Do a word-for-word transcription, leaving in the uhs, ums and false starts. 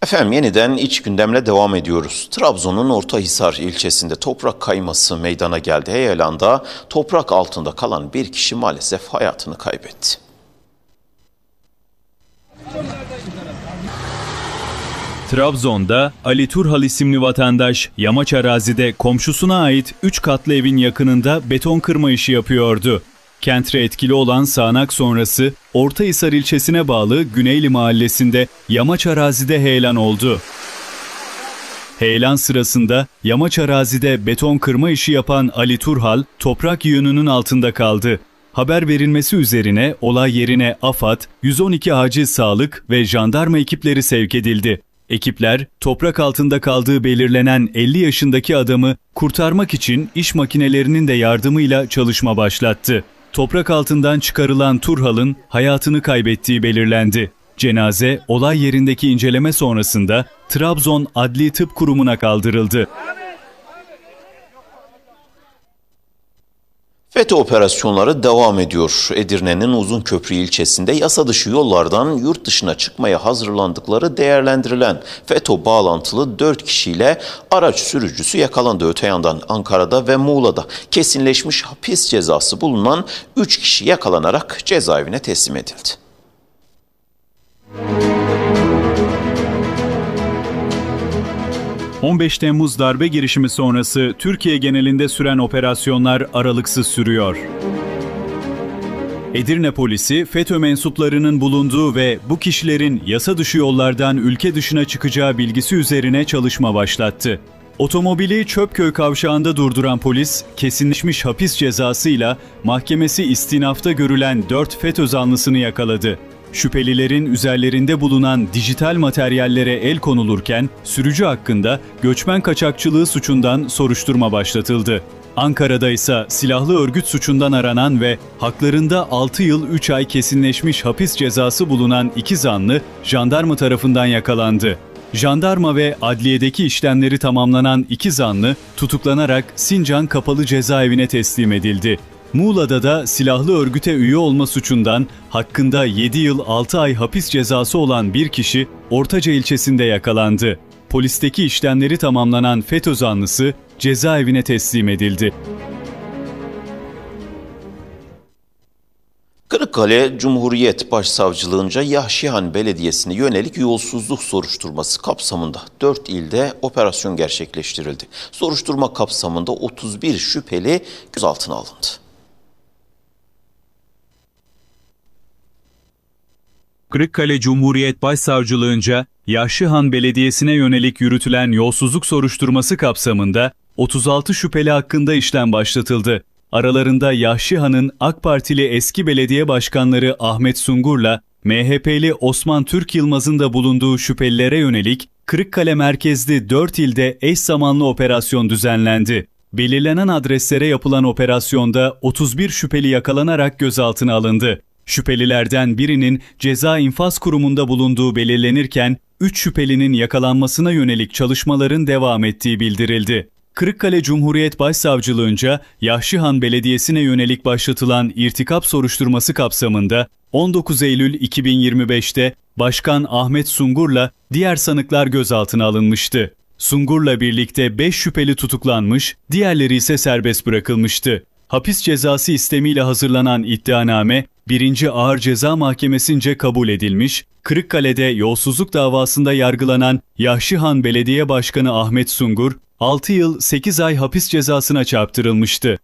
Efendim yeniden iç gündemle devam ediyoruz. Trabzon'un Ortahisar ilçesinde toprak kayması meydana geldi. Heyelanda toprak altında kalan bir kişi maalesef hayatını kaybetti. Trabzon'da Ali Turhal isimli vatandaş yamaç arazide komşusuna ait üç katlı evin yakınında beton kırma işi yapıyordu. Kentre etkili olan sağanak sonrası Ortahisar ilçesine bağlı Güneyli mahallesinde yamaç arazide heyelan oldu. Heyelan sırasında yamaç arazide beton kırma işi yapan Ali Turhal toprak yığınının altında kaldı. Haber verilmesi üzerine olay yerine AFAD, yüz on iki acil sağlık ve jandarma ekipleri sevk edildi. Ekipler toprak altında kaldığı belirlenen elli yaşındaki adamı kurtarmak için iş makinelerinin de yardımıyla çalışma başlattı. Toprak altından çıkarılan Turhal'ın hayatını kaybettiği belirlendi. Cenaze olay yerindeki inceleme sonrasında Trabzon Adli Tıp Kurumu'na kaldırıldı. FETÖ operasyonları devam ediyor. Edirne'nin Uzunköprü ilçesinde yasa dışı yollardan yurt dışına çıkmaya hazırlandıkları değerlendirilen FETÖ bağlantılı dört kişiyle araç sürücüsü yakalandı. Öte yandan Ankara'da ve Muğla'da kesinleşmiş hapis cezası bulunan üç kişi yakalanarak cezaevine teslim edildi. on beş Temmuz darbe girişimi sonrası Türkiye genelinde süren operasyonlar aralıksız sürüyor. Edirne polisi FETÖ mensuplarının bulunduğu ve bu kişilerin yasa dışı yollardan ülke dışına çıkacağı bilgisi üzerine çalışma başlattı. Otomobili Çöpköy kavşağında durduran polis, kesinleşmiş hapis cezasıyla mahkemesi istinafta görülen dört FETÖ zanlısını yakaladı. Şüphelilerin üzerlerinde bulunan dijital materyallere el konulurken sürücü hakkında göçmen kaçakçılığı suçundan soruşturma başlatıldı. Ankara'da ise silahlı örgüt suçundan aranan ve haklarında altı yıl üç ay kesinleşmiş hapis cezası bulunan iki zanlı jandarma tarafından yakalandı. Jandarma ve adliyedeki işlemleri tamamlanan iki zanlı tutuklanarak Sincan Kapalı Cezaevine teslim edildi. Muğla'da da silahlı örgüte üye olma suçundan hakkında yedi yıl altı ay hapis cezası olan bir kişi Ortaca ilçesinde yakalandı. Polisteki işlemleri tamamlanan FETÖ zanlısı cezaevine teslim edildi. Kırıkkale Cumhuriyet Başsavcılığınca Yahşihan Belediyesi'ne yönelik yolsuzluk soruşturması kapsamında dört ilde operasyon gerçekleştirildi. Soruşturma kapsamında otuz bir şüpheli gözaltına alındı. Kırıkkale Cumhuriyet Başsavcılığınca Yahşihan Belediyesi'ne yönelik yürütülen yolsuzluk soruşturması kapsamında otuz altı şüpheli hakkında işlem başlatıldı. Aralarında Yahşihan'ın AK Partili eski belediye başkanları Ahmet Sungur'la M H P'li Osman Türk Yılmaz'ın da bulunduğu şüphelilere yönelik Kırıkkale merkezli dört ilde eş zamanlı operasyon düzenlendi. Belirlenen adreslere yapılan operasyonda otuz bir şüpheli yakalanarak gözaltına alındı. Şüphelilerden birinin ceza infaz kurumunda bulunduğu belirlenirken üç şüphelinin yakalanmasına yönelik çalışmaların devam ettiği bildirildi. Kırıkkale Cumhuriyet Başsavcılığınca Yahşihan Belediyesi'ne yönelik başlatılan irtikap soruşturması kapsamında on dokuz Eylül iki bin yirmi beş'te Başkan Ahmet Sungur'la diğer sanıklar gözaltına alınmıştı. Sungur'la birlikte beş şüpheli tutuklanmış, diğerleri ise serbest bırakılmıştı. Hapis cezası istemiyle hazırlanan iddianame birinci Ağır Ceza Mahkemesi'nce kabul edilmiş, Kırıkkale'de yolsuzluk davasında yargılanan Yahşihan Belediye Başkanı Ahmet Sungur, altı yıl sekiz ay hapis cezasına çarptırılmıştı.